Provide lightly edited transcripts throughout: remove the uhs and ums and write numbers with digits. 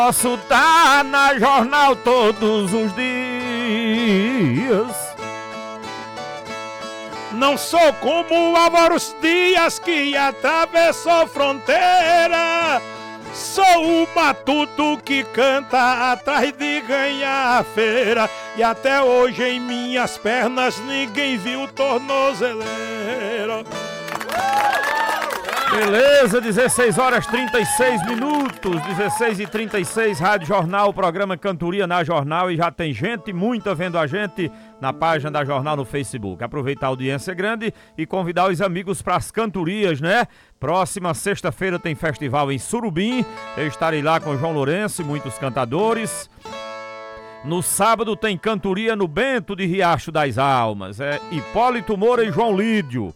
Posso tá na jornal todos os dias. Não sou como Álvaro Dias que atravessou fronteira. Sou o matuto que canta atrás de ganhar a feira. E até hoje em minhas pernas ninguém viu tornozeleira. Beleza, 16 horas 36 minutos, 16h36, Rádio Jornal, programa Cantoria na Jornal, e já tem gente, muita vendo a gente na página da Jornal no Facebook. Aproveitar a audiência grande e convidar os amigos para as cantorias, né? Próxima sexta-feira tem festival em Surubim, eu estarei lá com João Lourenço e muitos cantadores. No sábado tem cantoria no Bento de Riacho das Almas, Hipólito Moura e João Lídio.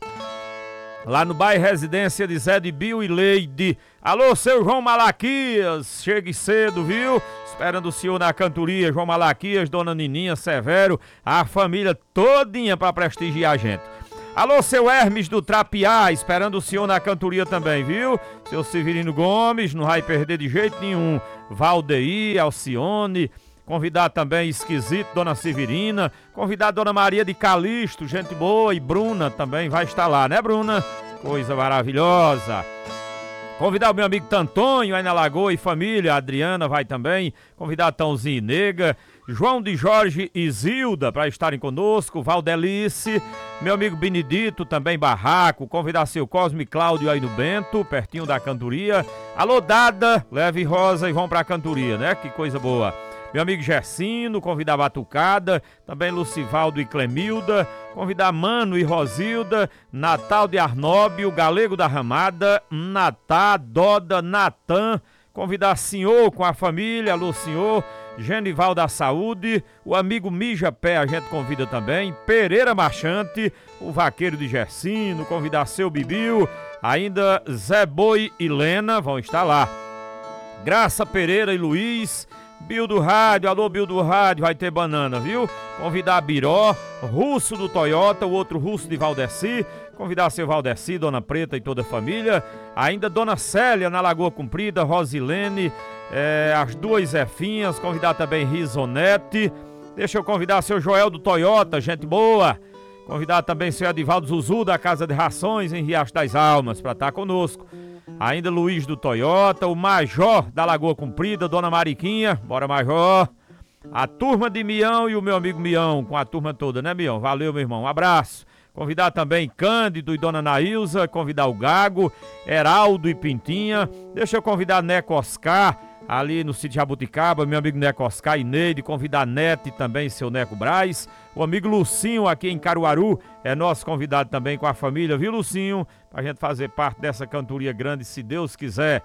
Lá no bairro Residência de Zé de Bio e Leide. Alô, seu João Malaquias, chegue cedo, viu? Esperando o senhor na cantoria, João Malaquias, Dona Nininha, Severo, a família todinha para prestigiar a gente. Alô, seu Hermes do Trapiá, esperando o senhor na cantoria também, viu? Seu Severino Gomes, não vai perder de jeito nenhum. Valdeir, Alcione... Convidar também Esquisito, Dona Severina. Convidar Dona Maria de Calixto, gente boa. E Bruna também vai estar lá, né, Bruna? Coisa maravilhosa. Convidar o meu amigo Tantonho aí na Lagoa e família. A Adriana vai também. Convidar Tãozinho e Nega. João de Jorge e Zilda para estarem conosco. Valdelice. Meu amigo Benedito, também Barraco. Convidar seu Cosme e Cláudio aí no Bento, pertinho da cantoria. Alô, Dada, Leve Rosa e vão pra cantoria, né? Que coisa boa. Meu amigo Gercino, convidar Batucada, também Lucivaldo e Clemilda, convidar Mano e Rosilda, Natal de Arnóbio, Galego da Ramada, Natá, Doda, Natan, convidar Senhor com a família, alô Senhor, Genival da Saúde, o amigo Mija Pé a gente convida também, Pereira Marchante, o vaqueiro de Gercino, convidar seu Bibiu, ainda Zé Boi e Lena vão estar lá. Graça Pereira e Luiz, Bill do Rádio, alô Bill do Rádio, vai ter banana, viu? Convidar Biró, Russo do Toyota, o outro Russo de Valdeci, convidar seu Valdeci, Dona Preta e toda a família, ainda Dona Célia na Lagoa Comprida, Rosilene, as duas Zefinhas, convidar também Risonete, deixa eu convidar seu Joel do Toyota, gente boa, convidar também seu Edivaldo Zuzu da Casa de Rações em Riacho das Almas para estar conosco. Ainda Luiz do Toyota, o Major da Lagoa Comprida, Dona Mariquinha, bora Major. A turma de Mião e o meu amigo Mião, com a turma toda, né Mião? Valeu, meu irmão, um abraço. Convidar também Cândido e Dona Nailza, convidar o Gago, Heraldo e Pintinha. Deixa eu convidar Neco Oscar, ali no sítio Jabuticaba, meu amigo Neco Oscar e Neide, convidar Neto e também seu Neco Braz. O amigo Lucinho aqui em Caruaru é nosso convidado também com a família, viu Lucinho? Pra gente fazer parte dessa cantoria grande, se Deus quiser.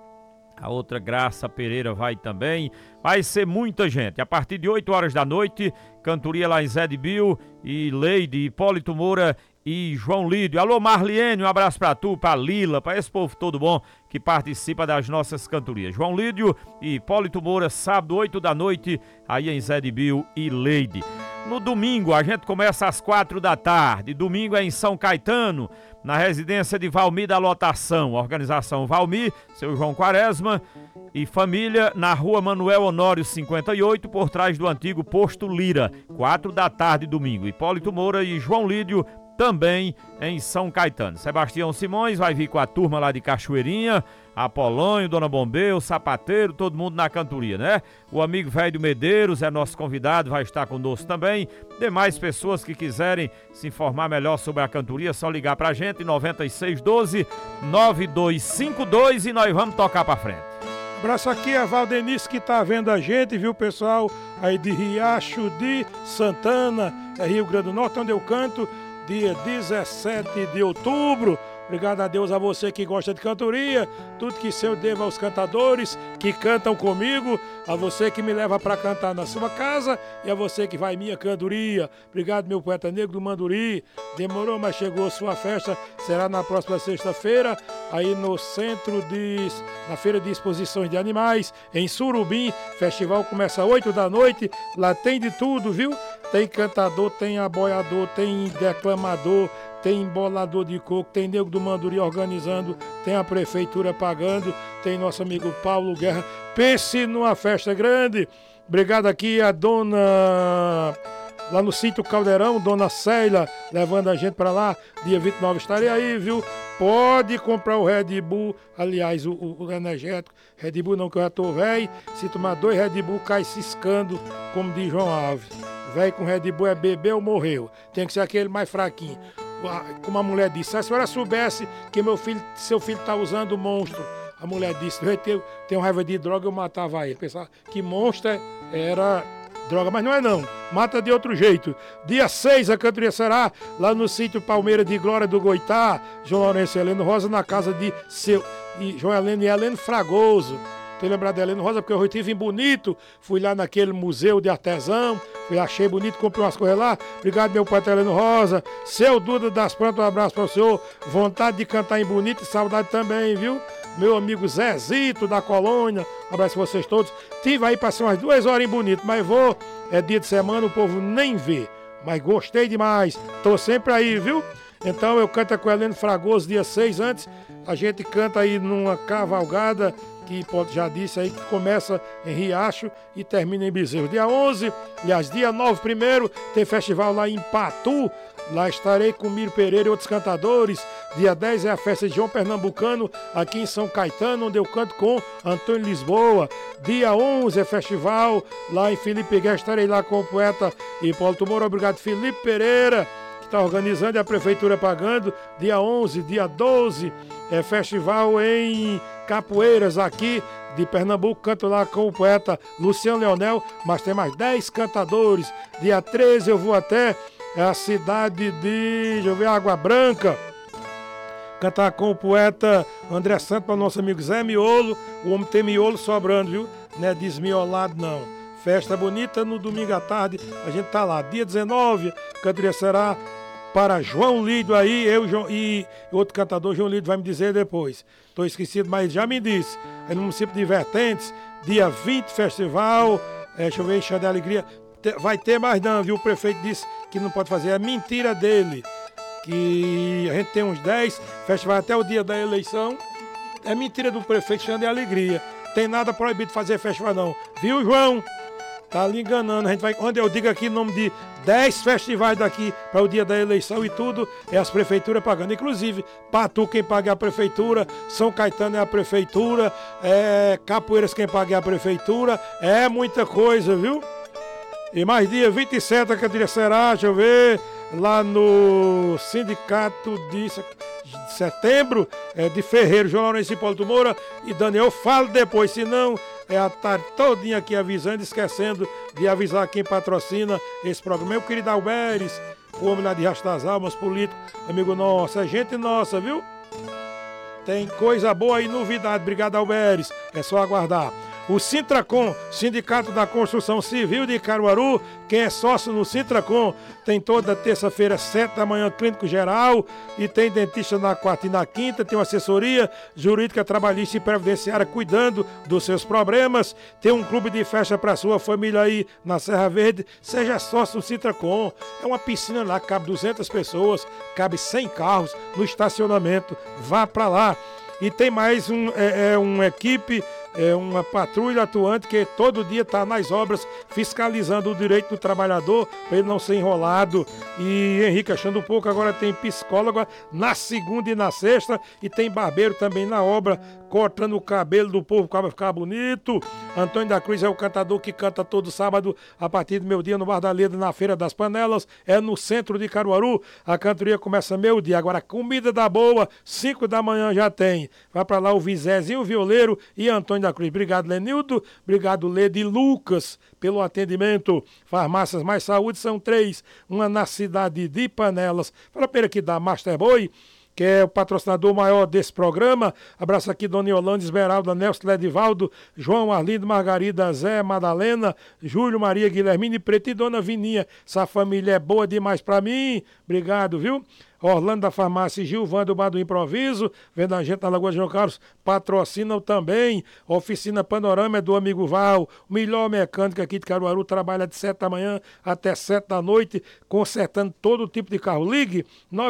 A outra Graça Pereira vai também. Vai ser muita gente. A partir de 8 horas da noite, cantoria lá em Zé de Bio e Leide, Hipólito Moura e João Lídio. Alô Marliene, um abraço pra tu, pra Lila, pra esse povo todo bom que participa das nossas cantorias. João Lídio e Hipólito Moura, sábado 8 da noite, aí em Zé de Bio e Leide. No domingo, a gente começa às 4 da tarde. Domingo é em São Caetano, na residência de Valmir da Lotação. Organização Valmir, seu João Quaresma e família, na rua Manuel Honório 58, por trás do antigo Posto Lira. 4 da tarde, domingo. Hipólito Moura e João Lídio, também em São Caetano. Sebastião Simões vai vir com a turma lá de Cachoeirinha, Apolônio, Dona Bombeiro, Sapateiro, todo mundo na cantoria, né? O amigo Velho Medeiros é nosso convidado, vai estar conosco também. Demais pessoas que quiserem se informar melhor sobre a cantoria, é só ligar pra gente, 9612-9252 e nós vamos tocar pra frente. Abraço aqui a Valdenice que tá vendo a gente, viu pessoal? Aí de Riacho de Santana, Rio Grande do Norte, onde eu canto, dia 17 de outubro. Obrigado a Deus, a você que gosta de cantoria, tudo que eu devo aos cantadores que cantam comigo, a você que me leva para cantar na sua casa e a você que vai em minha cantoria. Obrigado, meu poeta negro do Manduri. Demorou, mas chegou a sua festa, será na próxima sexta-feira, aí no na Feira de Exposições de Animais, em Surubim. Festival começa às 8 da noite, lá tem de tudo, viu? Tem cantador, tem aboiador, tem declamador, tem embolador de coco, tem Nego do Manduri organizando, tem a prefeitura pagando, tem nosso amigo Paulo Guerra. Pense numa festa grande. Obrigado aqui a dona, lá no sítio Caldeirão, dona Célia, levando a gente para lá. Dia 29 estarei aí, viu? Pode comprar o Red Bull, aliás, o energético. Red Bull não, que eu já tô velho. Se tomar 2 Red Bull, cai ciscando, como diz João Alves. Velho com Red Bull é beber ou morreu. Tem que ser aquele mais fraquinho. Como a mulher disse, se a senhora soubesse que seu filho tá usando monstro. A mulher disse, eu tenho raiva de droga, eu matava ele. Pensava que monstro era droga, mas não é não. Mata de outro jeito. Dia 6 a cantoria será lá no sítio Palmeira de Glória do Goitá. João Lourenço e Heleno Rosa na casa de João Heleno e Heleno Fragoso. Tô lembrado de Heleno Rosa porque eu estive em Bonito. Fui lá naquele museu de artesão. Achei bonito, comprei umas coisas lá. Obrigado, meu pai Heleno Rosa. Seu Duda das Plantas, um abraço para o senhor. Vontade de cantar em Bonito e saudade também, viu? Meu amigo Zezito da Colônia, um abraço para vocês todos. Tive aí, passei umas 2 horas em Bonito, mas é dia de semana, o povo nem vê. Mas gostei demais, tô sempre aí, viu? Então eu canto com o Heleno Fragoso dia 6 antes. A gente canta aí numa cavalgada, que já disse aí, que começa em Riacho e termina em Bezerro. Dia 11, aliás, dia 9 primeiro, tem festival lá em Patu. Lá estarei com Miro Pereira e outros cantadores. Dia 10 é a festa de João Pernambucano, aqui em São Caetano, onde eu canto com Antônio Lisboa. Dia 11 é festival lá em Felipe Guerra, estarei lá com o poeta Hipólito Moura. Obrigado, Felipe Pereira, que está organizando e a prefeitura pagando. Dia 11, dia 12 é festival em Capoeiras, aqui de Pernambuco, canto lá com o poeta Luciano Leonel, mas tem mais 10 cantadores. Dia 13 eu vou até a cidade de, Água Branca, cantar com o poeta André Santos para o nosso amigo Zé Miolo. O homem tem miolo sobrando, viu? Não é desmiolado, não. Festa bonita no domingo à tarde, a gente tá lá. Dia 19, cantoria será para João Lídio aí, e outro cantador, João Lídio, vai me dizer depois. Tô esquecido, mas já me disse. É no município de Vertentes, dia 20, festival, deixa eu ver, Enxã de Alegria. Vai ter mais não, viu? O prefeito disse que não pode fazer, é mentira dele. Que a gente tem uns 10 festivais até o dia da eleição. É mentira do prefeito Enxã de Alegria. Tem nada proibido de fazer festival não. Viu, João? Tá lhe enganando. A gente vai, onde eu digo aqui o nome de 10 festivais daqui para o dia da eleição e tudo, é as prefeituras pagando. Inclusive, Patu quem paga é a prefeitura, São Caetano é a prefeitura, Capoeiras quem paga é a prefeitura. É muita coisa, viu? E mais dia 27 a cantoria será, deixa eu ver, lá no Sindicato de Setembro, de Ferreiro, João Lourenço e Hipólito Moura e Daniel. Falo depois, senão é a tarde todinha aqui avisando, esquecendo de avisar quem patrocina esse programa. Meu querido Alberes, o homem lá de Rastro das Almas, político, amigo nosso, é gente nossa, viu? Tem coisa boa e novidade, obrigado Alberes, é só aguardar. O Sintracom, Sindicato da Construção Civil de Caruaru, quem é sócio no Sintracom, tem toda terça-feira, 7 da manhã, clínico geral, e tem dentista na quarta e na quinta, tem uma assessoria jurídica, trabalhista e previdenciária cuidando dos seus problemas, tem um clube de festa para sua família aí na Serra Verde, seja sócio no Sintracom, é uma piscina lá, cabe 200 pessoas, cabe 100 carros no estacionamento, vá para lá. E tem mais uma equipe, uma patrulha atuante que todo dia está nas obras fiscalizando o direito do trabalhador para ele não ser enrolado. E Henrique, achando um pouco, agora tem psicóloga na segunda e na sexta, e tem barbeiro também na obra, cortando o cabelo do povo para ficar bonito. Antônio da Cruz é o cantador que canta todo sábado a partir do meio-dia no Bar da Leda, na Feira das Panelas, é no centro de Caruaru. A cantoria começa meio-dia, agora comida da boa, 5 da manhã já tem. Vai para lá o Vizezinho, o violeiro e Antônio da Cruz. Obrigado, Lenildo. Obrigado, Lede e Lucas, pelo atendimento. Farmácias Mais Saúde são 3, uma na cidade de Panelas. Fala para aqui da Master Boy, que é o patrocinador maior desse programa. Abraço aqui, Dona Yolanda, Esmeralda, Nelson Ledivaldo, João Arlindo, Margarida, Zé, Madalena, Júlio, Maria, Guilhermine, Preto e Dona Vininha. Essa família é boa demais pra mim. Obrigado, viu? Orlando da Farmácia Gilvan do Bar do Improviso, vendo a gente na Lagoa de João Carlos, patrocinam também. Oficina Panorama é do amigo Val, o melhor mecânico aqui de Caruaru, trabalha de 7 da manhã até 7 da noite, consertando todo tipo de carro. Ligue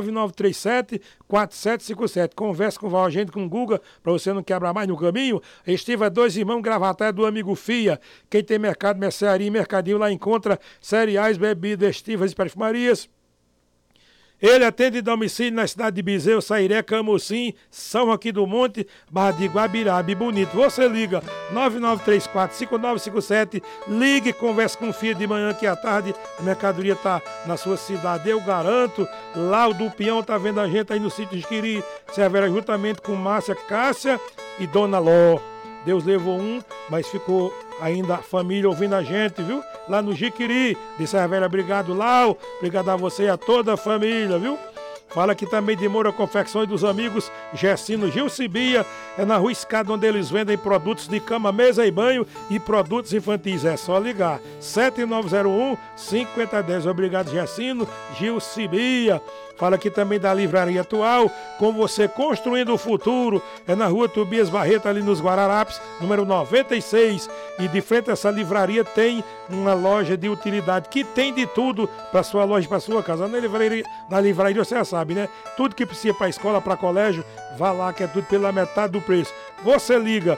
9937-4757. Converse com o Val, agente com o Guga, para você não quebrar mais no caminho. Estiva Dois Irmãos Gravatar do amigo Fia. Quem tem mercado, mercearia e mercadinho lá encontra cereais, bebidas, estivas e perfumarias. Ele atende domicílio na cidade de Bezerro, Sairé, Camocim, São Joaquim do Monte, Barra de Guabirabe, Bonito. Você liga 9934-5957, ligue, converse com o Fia de manhã que à tarde a mercadoria está na sua cidade, eu garanto. Lá o do Peão tá vendo a gente aí no sítio de Jiquiri, Severa, juntamente com Márcia, Cássia e Dona Ló. Deus levou um, mas ficou ainda a família ouvindo a gente, viu? Lá no Jiquiri, de Serra Velha, obrigado, Lau. Obrigado a você e a toda a família, viu? Fala aqui também de Moura Confecções dos amigos Gessino Gilcibia. É na Rua Escada, onde eles vendem produtos de cama, mesa e banho e produtos infantis. É só ligar. 7901-5010. Obrigado, Gessino Gilcibia. Fala aqui também da Livraria Atual, com você construindo o futuro. É na Rua Tobias Barreto, ali nos Guararapes, número 96. E de frente a essa livraria tem uma loja de utilidade que tem de tudo para sua loja, para sua casa. Na livraria você já sabe, né? Tudo que precisa para escola, para colégio, vá lá que é tudo pela metade do preço. Você liga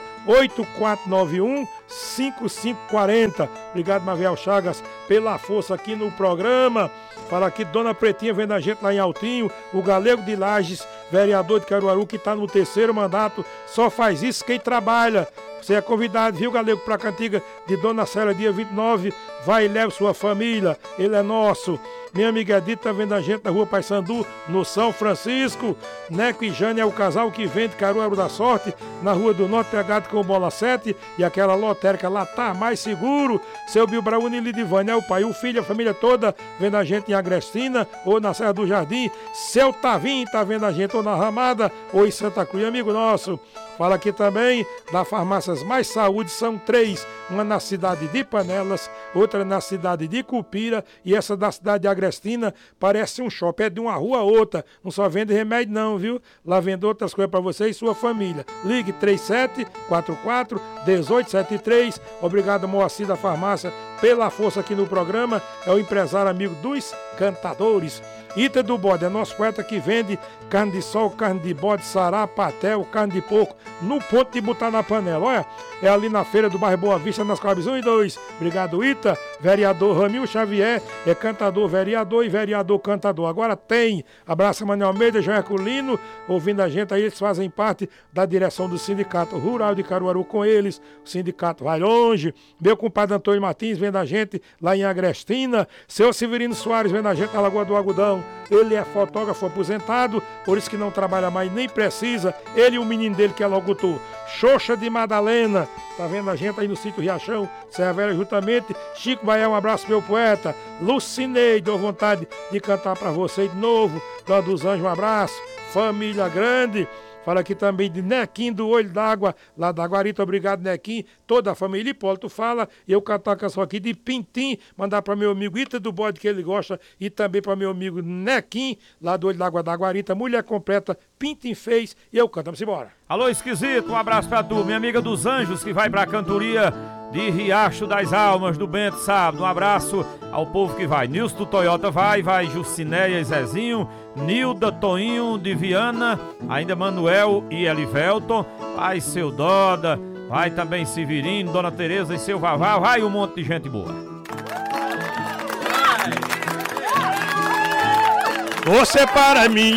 8491-5540. Obrigado, Maviel Chagas, pela força aqui no programa. Fala aqui, Dona Pretinha vendo a gente lá em Altinho, o Galego de Lages, vereador de Caruaru, que está no 3º mandato, só faz isso quem trabalha. Você é convidado, viu, Galego, para a cantiga de Dona Célia, dia 29. Vai e leve sua família, ele é nosso. Minha amiga Edith tá vendo a gente na Rua Paissandu, no São Francisco. Neco e Jane é o casal que vende Caruaru da Sorte, na Rua do Norte, pegado com o Bola 7. E aquela lotérica lá tá mais seguro. Seu Bill Brauni e Lidivane é o pai, o filho, a família toda vendo a gente em Agrestina ou na Serra do Jardim. Seu Tavinho tá vendo a gente ou na Ramada ou em Santa Cruz, amigo nosso. Fala aqui também da Farmácias Mais Saúde, são 3, uma na cidade de Panelas, outra na cidade de Cupira e essa da cidade de Agrestina parece um shopping, é de uma rua a outra, não só vende remédio não, viu? Lá vende outras coisas para você e sua família. Ligue 3744-1873, obrigado Moacir da Farmácia pela força aqui no programa, é o empresário amigo dos cantadores. Ita do Bode, é nosso poeta que vende carne de sol, carne de bode, sará, patel, carne de porco, no ponto de botar na panela. Olha, é ali na feira do bairro Boa Vista, nas Coabes 1 e 2. Obrigado, Ita. Vereador Ramil Xavier, é cantador, vereador e vereador cantador. Agora tem. Abraço, Manuel Almeida, João Herculino, ouvindo a gente aí, eles fazem parte da direção do Sindicato Rural de Caruaru com eles. O sindicato vai longe. Meu compadre Antônio Martins vendo a gente lá em Agrestina. Seu Severino Soares vendo a gente na Lagoa do Agudão. Ele é fotógrafo aposentado, por isso que não trabalha mais, nem precisa. Ele e o menino dele que é locutor. Xoxa de Madalena, tá vendo a gente aí no sítio Riachão, Serra Velha, juntamente. Chico Baião, um abraço, meu poeta. Lucinei, dou vontade de cantar pra você de novo. Dona dos Anjos, um abraço. Família grande. Fala aqui também de Nequim do Olho d'Água, lá da Guarita. Obrigado, Nequim. Toda a família Hipólito fala. E eu canto a canção aqui de Pintim, mandar para meu amigo Ita do Bode, que ele gosta, e também para meu amigo Nequim, lá do Olho d'Água da Guarita. Mulher completa, Pintim fez, e eu canto. Vamos embora. Alô, esquisito, um abraço pra tu, minha amiga dos Anjos, que vai pra cantoria de Riacho das Almas, do Bento Sábado. Um abraço ao povo que vai. Nilson do Toyota vai Jucinéia e Zezinho, Nilda, Toinho de Viana, ainda Manuel e Elivelton, vai seu Doda, vai também Severino, Dona Tereza e seu Vavá, vai um monte de gente boa. Você para mim